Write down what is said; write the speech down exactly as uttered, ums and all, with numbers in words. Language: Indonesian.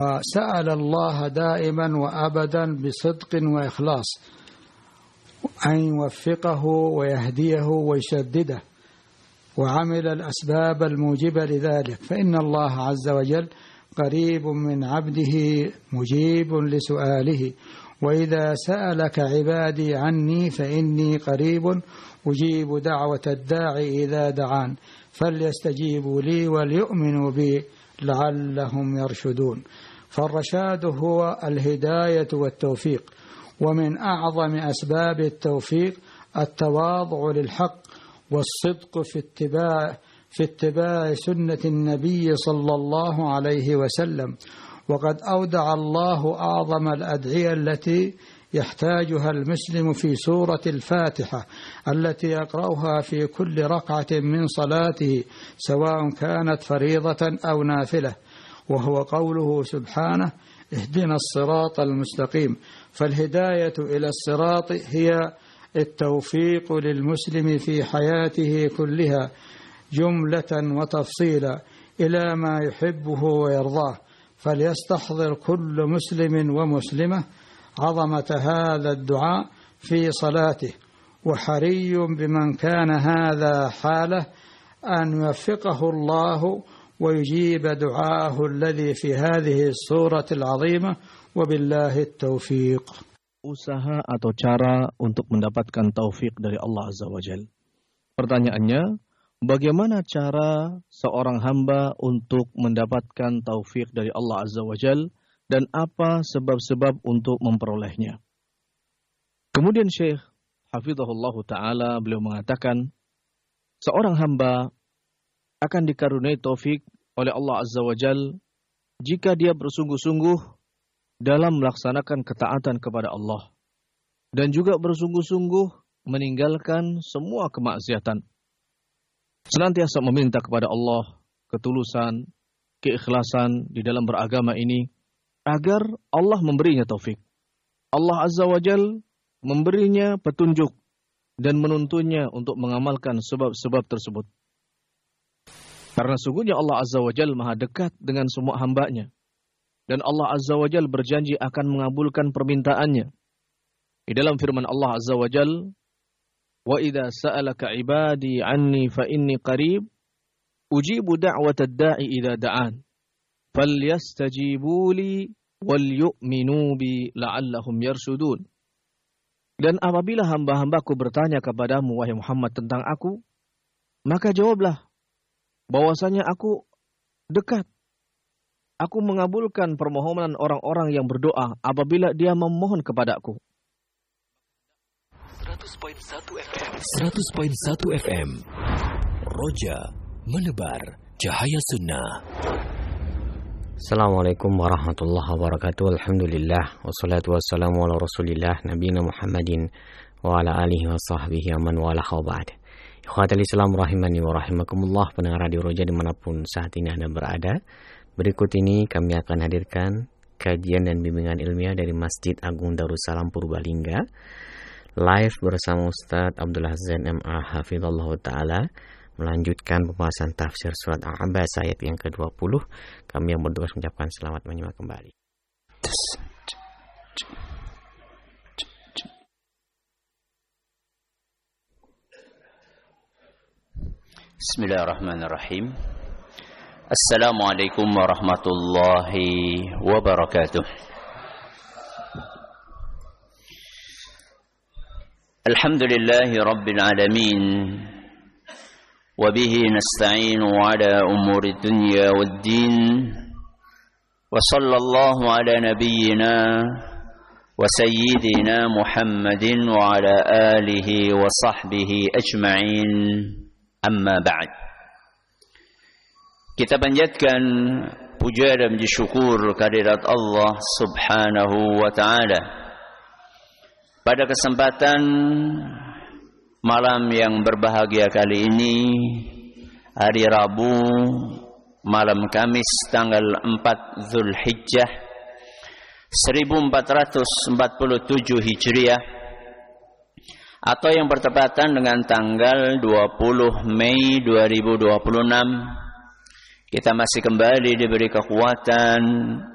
سأل الله دائما وأبدا بصدق وإخلاص أن يوفقه ويهديه ويسدده، وعمل الأسباب الموجبة لذلك، فإن الله عز وجل قريب من عبده مجيب لسؤاله، وإذا سألك عبادي عني فإني قريب أجيب دعوة الداعي إذا دعان فليستجيبوا لي وليؤمنوا بي لعلهم يرشدون. فالرشاد هو الهداية والتوفيق، ومن أعظم أسباب التوفيق التواضع للحق والصدق في اتباع في اتباع سنة النبي صلى الله عليه وسلم. وقد أودع الله أعظم الأدعية التي يحتاجها المسلم في سورة الفاتحة التي يقرأها في كل ركعة من صلاته سواء كانت فريضة أو نافلة، وهو قوله سبحانه: اهدنا الصراط المستقيم. فالهداية إلى الصراط هي التوفيق للمسلم في حياته كلها جملة وتفصيلا إلى ما يحبه ويرضاه، فليستحضر كل مسلم ومسلمة عظمة هذا الدعاء في صلاته، وحري بمن كان هذا حاله أن يوفقه الله ويجيب دعاءه الذي في هذه السورة العظيمة، وبالله التوفيق. Usaha atau cara untuk mendapatkan taufik dari Allah Azza wa Jalla. Pertanyaannya, bagaimana cara seorang hamba untuk mendapatkan taufik dari Allah Azza wa Jalla dan apa sebab-sebab untuk memperolehnya? Kemudian Syekh Hafizahullah Ta'ala beliau mengatakan, seorang hamba akan dikaruniai taufik oleh Allah Azza wa Jalla jika dia bersungguh-sungguh dalam melaksanakan ketaatan kepada Allah dan juga bersungguh-sungguh meninggalkan semua kemaksiatan. Senantiasa meminta kepada Allah ketulusan, keikhlasan di dalam beragama ini agar Allah memberinya taufik. Allah Azza wa Jalla memberinya petunjuk dan menuntunnya untuk mengamalkan sebab-sebab tersebut. Karena sungguhnya Allah Azza wa Jalla maha dekat dengan semua hambanya. Dan Allah Azza wa Jalla berjanji akan mengabulkan permintaannya. Di dalam firman Allah Azza wa Jalla, "Wa idza sa'alaka 'ibadi 'anni fa inni qarib, ujibu da'watad da'i idza da'an. Falyastajibu li wal yu'minu bi la'allahum yarshudun." Dan apabila hamba-hambaku bertanya kepadamu wahai Muhammad tentang aku, maka jawablah bahwasanya aku dekat. Aku mengabulkan permohonan orang-orang yang berdoa apabila dia memohon kepadaku. seratus koma satu F M Roja menebar cahaya sunnah. Assalamualaikum warahmatullahi wabarakatuh. Alhamdulillah wassalatu wassalamu ala Rasulillah nabiyina Muhammadin wa ala alihi wa sahbihi aman wa ala khawba'ad. Ikhwatal Islam rahimani wa rahimakumullah, pendengar Radio Roja dimanapun saat ini Anda berada. Berikut ini kami akan hadirkan kajian dan bimbingan ilmiah dari Masjid Agung Darussalam Purbalingga, live bersama Ustaz Abdul Hazzan M A Hafizallahu Ta'ala, melanjutkan pembahasan tafsir surat Al-Abbas ayat yang ke dua puluh. Kami yang bertugas mengucapkan selamat menyimak kembali. Bismillahirrahmanirrahim. Assalamualaikum warahmatullahi wabarakatuh. Alhamdulillahi rabbil alamin. Wabihi nasta'inu ala umuri dunya waddin. Wa sallallahu ala nabiyyina wa sayyidina Muhammadin wa ala alihi wa sahbihi ajma'in. Amma ba'd. Kita panjatkan puja dan puji syukur kehadirat Allah Subhanahu wa Ta'ala pada kesempatan malam yang berbahagia kali ini, hari Rabu, malam Kamis tanggal empat Zulhijjah seribu empat ratus empat puluh tujuh Hijriah, atau yang bertepatan dengan tanggal dua puluh Mei dua ribu dua puluh enam. Kita masih kembali diberi kekuatan,